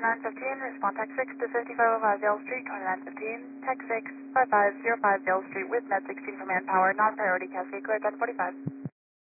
2915, respond Tech 6 to 5505 Yale Street, 2915, Tech 6, 5505 Yale Street with Net 16 for manpower, non-priority, Cascade Clear, 1045.